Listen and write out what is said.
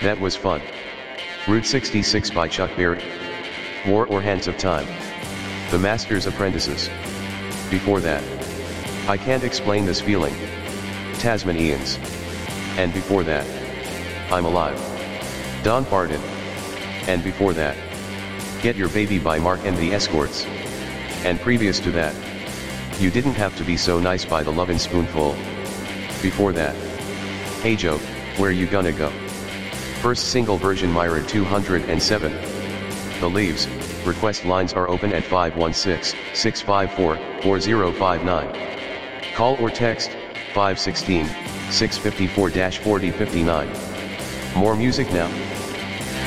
That was fun. Route 66 by Chuck Berry. War or Hands of Time. The Master's Apprentices. Before that. I Can't Explain This Feeling. Tasmanians. And before that. I'm Alive. Don Pardon. And before that. Get Your Baby by Mark and the Escorts. And previous to that. You Didn't Have to Be So Nice by The Lovin' Spoonful. Before that. Hey Joe, Where You Gonna Go? First single version Myra 207. The Leaves, request lines are open at 516-654-4059. Call or text, 516-654-4059. More music now.